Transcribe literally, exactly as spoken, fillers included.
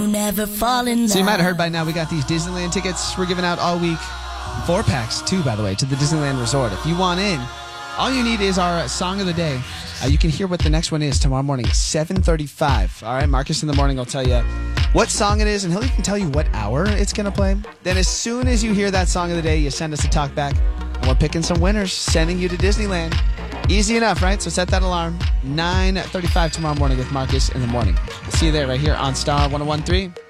never fall in love. So you might have heard by now we got these Disneyland tickets we're giving out all week. Four packs, too, by the way, to the Disneyland Resort. If you want in, all you need is our song of the day. Uh, you can hear what the next one is tomorrow morning, seven thirty-five. All right, Marcus in the morning will tell you what song it is, and he'll even tell you what hour it's going to play. Then as soon as you hear that song of the day, you send us a talk back, and we're picking some winners, sending you to Disneyland. Easy enough, right? So set that alarm. nine thirty-five tomorrow morning with Marcus in the morning. See you there right here on Star one oh one point three.